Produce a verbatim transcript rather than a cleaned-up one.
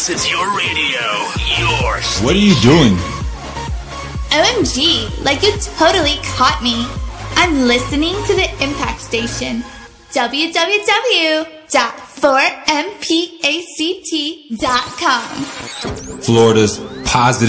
It's your radio, your station. What are you doing? O M G, like you totally caught me. I'm listening to the Impact Station. w w w dot four m p a c t dot com. Florida's positive